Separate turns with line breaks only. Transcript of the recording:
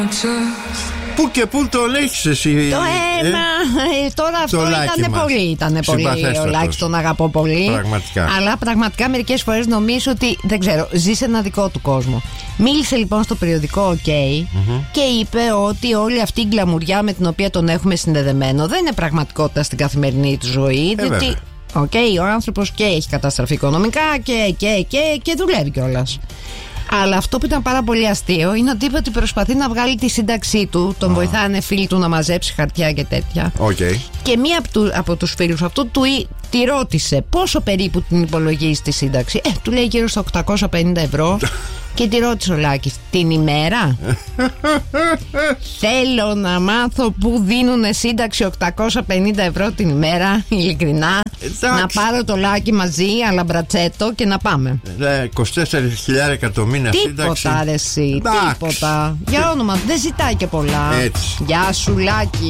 Πού και πού τον έχεις εσύ?
Το ένα. Τώρα αυτό ήταν πολύ. Ο Λάκης τον αγαπώ πολύ.
Πραγματικά.
Αλλά πραγματικά μερικές φορές νομίζω ότι, δεν ξέρω, ζει σε ένα δικό του κόσμο. Μίλησε λοιπόν στο περιοδικό OK και είπε ότι όλη αυτή η γκλαμουριά με την οποία τον έχουμε συνδεδεμένο δεν είναι πραγματικότητα στην καθημερινή του ζωή. Διότι ο άνθρωπος και έχει καταστραφεί οικονομικά και δουλεύει κιόλας. Αλλά αυτό που ήταν πάρα πολύ αστείο είναι ότι είπε ότι προσπαθεί να βγάλει τη σύνταξή του. Τον βοηθάνε φίλοι του να μαζέψει χαρτιά και τέτοια. Και μία από τους φίλους αυτού τη ρώτησε πόσο περίπου την υπολογίζει τη σύνταξη. Του λέει γύρω στα 850 ευρώ. Και τη ρώτησε ο Λάκης, την ημέρα? Θέλω να μάθω που δίνουν σύνταξη 850 ευρώ την ημέρα. Ειλικρινά. Να πάρω το Λάκη μαζί, αλλά μπρατσέτο, και να πάμε.
24.000 το μήνα σύνταξη.
Τίποτα ρε εσύ, τίποτα. Για όνομα, δεν ζητάει και πολλά.
Έτσι.
Γεια σου Λάκη.